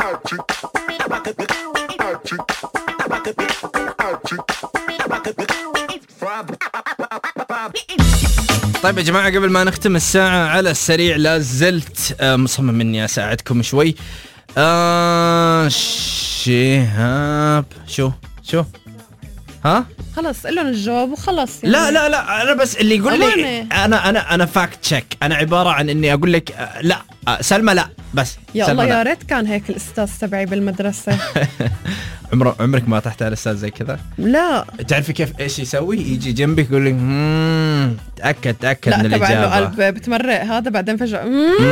طيب يا جماعة، قبل ما نختم الساعة على السريع لا زلت مصمم إني أساعدكم شوي. شهاب شو ها خلص قلن الجواب وخلص يعني. لا أنا بس اللي يقول لي أنا فاكت تشيك. أنا عبارة عن إني أقول لك لا سلمى لا بس يا الله يا ريت كان هيك الأستاذ تبعي بالمدرسة. عمرك ما تحت على أستاذ زي كذا؟ لا. تعرفي كيف إيش يسوي؟ يجي جنبك يقول لك تأكد لا من الإجابة. لا تبع له قلب بتمرق هذا بعدين فجأة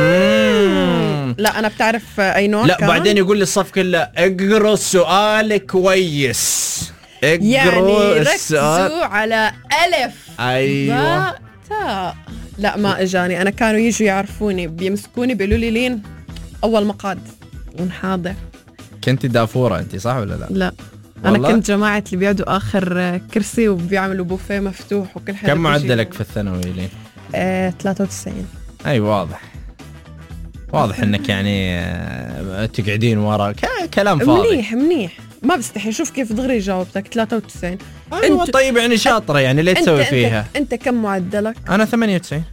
لا أنا بتعرف أي نوع لا كان؟ بعدين يقول للصف كله اقرأ السؤال كويس. يعني ركزوا على ألف أيوة تاء. لا ما إجاني. أنا كانوا يجوا يعرفوني بيمسكوني بيقولوا لي لين أول مقاد ونحاضر. كنتي دافورة أنت صح ولا لا؟ لا والله؟ أنا كنت جماعة اللي بيقعدوا آخر كرسي وبيعملوا بوفيه مفتوح وكل حاجة. كم معدلك في الثانوي لين؟ 93. أي واضح إنك يعني تقعدين ورا كلام فاضي. منيح ما بستحي. شوف كيف دغري جاوبتك 93. أيوة طيب يعني شاطرة يعني ليه تسوي فيها؟ أنت كم معدلك؟ أنا 98.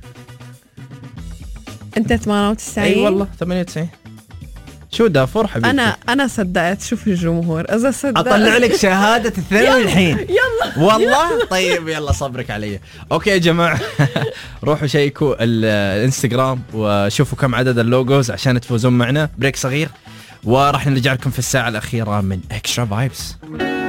أنت 98؟ أي والله 98. شو دافور حبيبتي؟ أنا صدقت. شوف الجمهور إذا صدق أطلع لك شهادة الثانوي الحين. يلا والله طيب يلا صبرك علي. أوكي يا جماعة روحوا شيكوا الانستغرام وشوفوا كم عدد اللوجوز عشان تفوزون معنا. بريك صغير وراح نرجع لكم في الساعة الأخيرة من إكسترا فايبس.